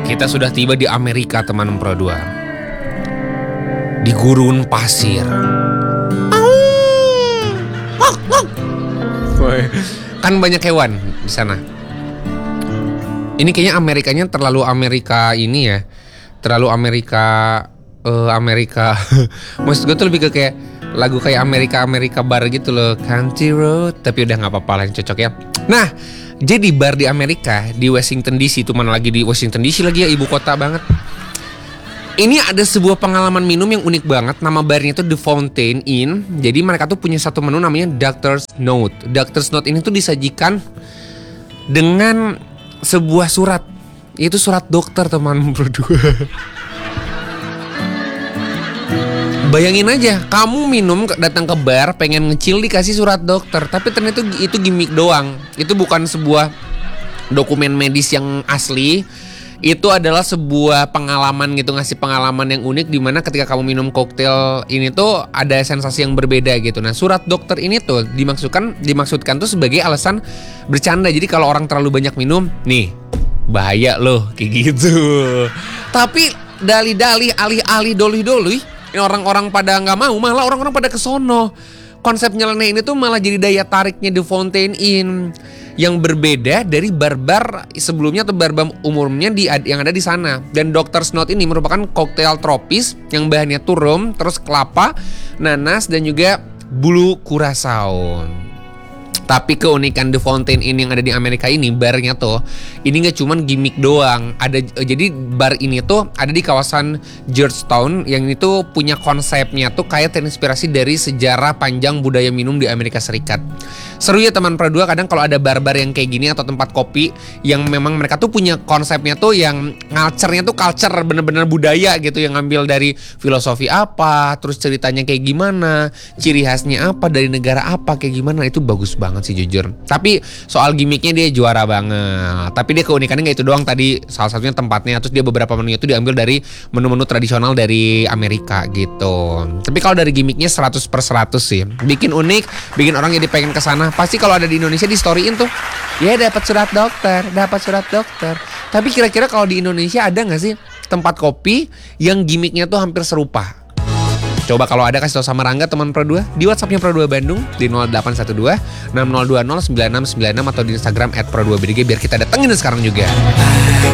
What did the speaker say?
Kita sudah tiba di Amerika, teman Pro 2. Di gurun pasir. Kan banyak hewan di sana. Ini kayaknya Amerikanya terlalu Amerika ini ya. Terlalu Amerika maksud gue tuh lebih ke kayak lagu kayak Amerika bar gitu loh, Country Road. Tapi udah nggak apa-apa lah, yang cocok ya. Nah, jadi bar di Amerika di Washington DC, itu mana lagi di Washington DC lagi ya, ibu kota banget. Ini ada sebuah pengalaman minum yang unik banget. Nama barnya itu The Fountain Inn. Jadi mereka tuh punya satu menu namanya Doctor's Note. Doctor's Note ini tuh disajikan dengan sebuah surat. Itu surat dokter, teman berdua. Bayangin aja, kamu minum datang ke bar pengen ngecil dikasih surat dokter, tapi ternyata itu gimmick doang. Itu bukan sebuah dokumen medis yang asli. Itu adalah sebuah pengalaman gitu, ngasih pengalaman yang unik di mana ketika kamu minum koktail ini tuh ada sensasi yang berbeda gitu. Nah, surat dokter ini tuh dimaksudkan tuh sebagai alasan bercanda. Jadi kalau orang terlalu banyak minum, nih bahaya loh kayak gitu. Tapi dalih-dalih, alih-alih, doli-doli, orang-orang pada nggak mau, malah orang-orang pada kesono. Konsep nyeleneh ini tuh malah jadi daya tariknya The Fountain Inn, yang berbeda dari bar-bar sebelumnya atau bar-bar umumnya yang ada di sana. Dan Doctor's Note ini merupakan koktail tropis yang bahannya tuh rum, terus kelapa, nanas, dan juga bulu kurasau. Tapi keunikan The Fountain Inn yang ada di Amerika ini, barnya tuh ini nggak cuman gimmick doang. Jadi bar ini tuh ada di kawasan Georgetown, yang itu punya konsepnya tuh kayak terinspirasi dari sejarah panjang budaya minum di Amerika Serikat. Seru ya teman Pro 2, kadang kalau ada bar-bar yang kayak gini atau tempat kopi yang memang mereka tuh punya konsepnya tuh yang culture-nya tuh culture bener-bener budaya gitu, yang ngambil dari filosofi apa, terus ceritanya kayak gimana, ciri khasnya apa, dari negara apa kayak gimana, itu bagus banget sih jujur. Tapi soal gimmicknya dia juara banget. Tapi dia keunikannya nggak itu doang tadi, salah satunya tempatnya. Terus dia beberapa menunya itu diambil dari menu-menu tradisional dari Amerika gitu. Tapi kalau dari gimmicknya 100/100 sih. Bikin unik, bikin orang jadi pengen kesana. Pasti kalau ada di Indonesia di storyin tuh, ya dapat surat dokter. Tapi kira-kira kalau di Indonesia ada nggak sih tempat kopi yang gimmicknya tuh hampir serupa? Coba kalau ada kasih tau sama Rangga, teman Pro 2, di WhatsAppnya Pro 2 Bandung di 0812 6020 9696 atau di Instagram @pro2bdg biar kita datengin sekarang juga.